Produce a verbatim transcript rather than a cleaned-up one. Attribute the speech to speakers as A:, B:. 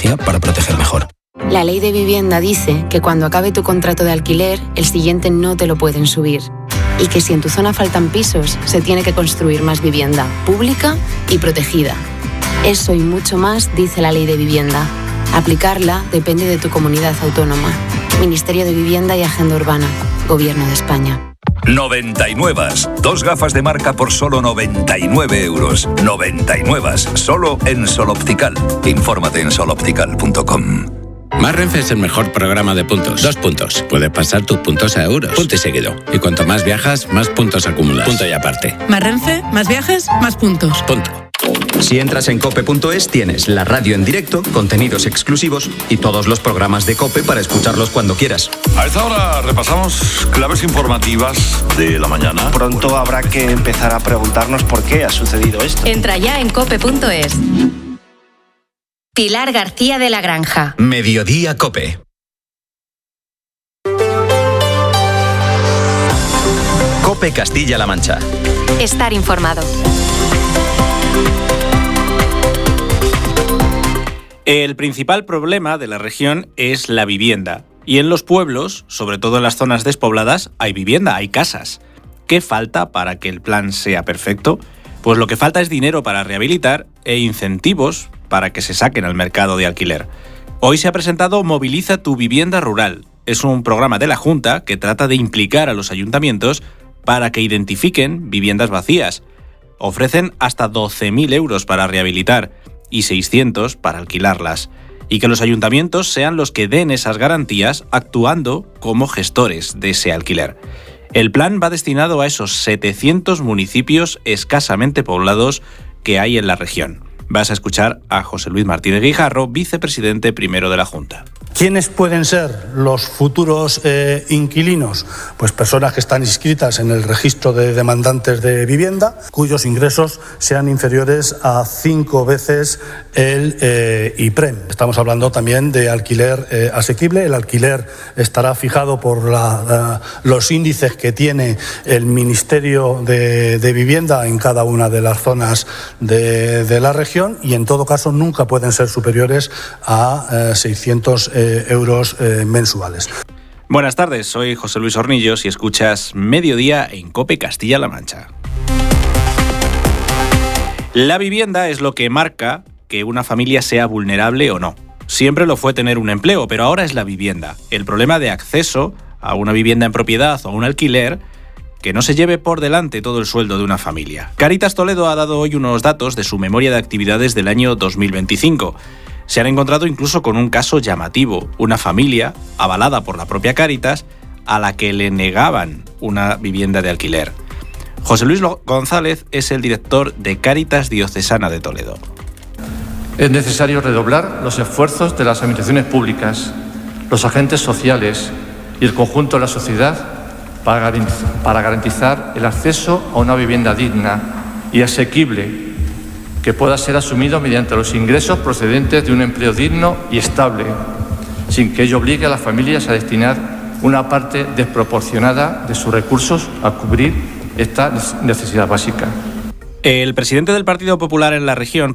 A: tecnología para proteger mejor.
B: La ley de vivienda dice que cuando acabe tu contrato de alquiler, el siguiente no te lo pueden subir. Y que si en tu zona faltan pisos, se tiene que construir más vivienda, pública y protegida. Eso y mucho más dice la ley de vivienda. Aplicarla depende de tu comunidad autónoma. Ministerio de Vivienda y Agenda Urbana. Gobierno de España.
C: noventa y nueve. Dos gafas de marca por solo noventa y nueve euros. noventa y nueve. Solo en Sol Optical. Infórmate en sol optical punto com.
D: Más Renfe es el mejor programa de puntos. Dos puntos. Puedes pasar tus puntos a euros. Punto y seguido. Y cuanto más viajas, más puntos acumulas. Punto y aparte.
E: Más Renfe, más viajes, más puntos.
D: Punto.
F: Si entras en cope punto es, tienes la radio en directo, contenidos exclusivos y todos los programas de COPE para escucharlos cuando quieras.
G: A esta hora repasamos claves informativas de la mañana.
H: Pronto habrá que empezar a preguntarnos por qué ha sucedido esto.
I: Entra ya en cope punto es. Pilar García de la Granja.
F: Mediodía COPE. COPE Castilla-La Mancha.
I: Estar informado.
J: El principal problema de la región es la vivienda. Y en los pueblos, sobre todo en las zonas despobladas, hay vivienda, hay casas. ¿Qué falta para que el plan sea perfecto? Pues lo que falta es dinero para rehabilitar e incentivos para que se saquen al mercado de alquiler. Hoy se ha presentado Moviliza tu vivienda rural. Es un programa de la Junta que trata de implicar a los ayuntamientos para que identifiquen viviendas vacías. Ofrecen hasta doce mil euros para rehabilitar y seiscientos para alquilarlas. Y que los ayuntamientos sean los que den esas garantías actuando como gestores de ese alquiler. El plan va destinado a esos setecientos municipios escasamente poblados que hay en la región. Vas a escuchar a José Luis Martínez Guijarro, vicepresidente primero de la Junta.
K: ¿Quiénes pueden ser los futuros eh, inquilinos? Pues personas que están inscritas en el registro de demandantes de vivienda, cuyos ingresos sean inferiores a cinco veces el eh, IPREM. Estamos hablando también de alquiler eh, asequible. El alquiler estará fijado por la, la, los índices que tiene el Ministerio de, de Vivienda en cada una de las zonas de, de la región y en todo caso nunca pueden ser superiores a eh, seiscientos eh, euros eh, mensuales.
J: Buenas tardes, soy José Luis Hornillos y escuchas Mediodía en COPE Castilla-La Mancha. La vivienda es lo que marca que una familia sea vulnerable o no. Siempre lo fue tener un empleo, pero ahora es la vivienda. El problema de acceso a una vivienda en propiedad o a un alquiler que no se lleve por delante todo el sueldo de una familia. Cáritas Toledo ha dado hoy unos datos de su memoria de actividades del año dos mil veinticinco. Se han encontrado incluso con un caso llamativo, una familia, avalada por la propia Cáritas, a la que le negaban una vivienda de alquiler. José Luis González es el director de Cáritas Diocesana de Toledo.
L: Es necesario redoblar los esfuerzos de las administraciones públicas, los agentes sociales y el conjunto de la sociedad para garantizar el acceso a una vivienda digna y asequible que pueda ser asumido mediante los ingresos procedentes de un empleo digno y estable, sin que ello obligue a las familias a destinar una parte desproporcionada de sus recursos a cubrir esta necesidad básica.
J: El presidente del Partido Popular en la región,